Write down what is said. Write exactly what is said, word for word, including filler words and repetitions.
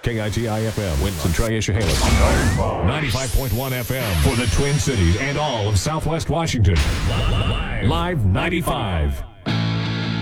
K I T I F M, Winston, Tri-Issahalis. ninety-five point one F M for the Twin Cities and all of Southwest Washington. Live ninety-five.